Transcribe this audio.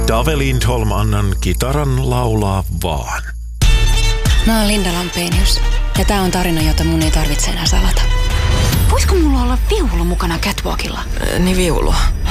Dave Lindholm annan kitaran laulaa vaan. Mä oon Linda Lampenius ja tää on tarina, jota mun ei tarvitse enää salata. Voisiko mulla olla viulu mukana catwalkilla? Niin viulu.